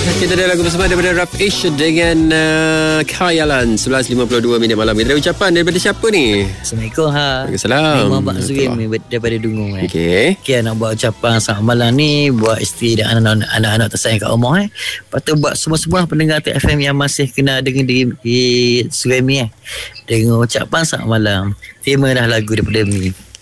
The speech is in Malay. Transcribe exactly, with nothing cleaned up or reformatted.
Kita ada lagu bersama daripada Rafish dengan uh, Khayalan. sebelas lima puluh dua minit malam. Kita ada ucapan daripada siapa ni? Assalamualaikum. Ha. Waalaikumsalam. Ni Muhammad Zuim daripada Dungun. Eh. Okey. Okay, nak buat ucapan selamat malam ni buat isteri dan anak-anak, anak-anak tersayang kat rumah. Eh. Lepas tu buat semua-semua pendengar T F M yang masih kena dengar di, di Zuim ni. Eh. Dengan ucapan selamat malam. Tema dah lagu daripada Mi.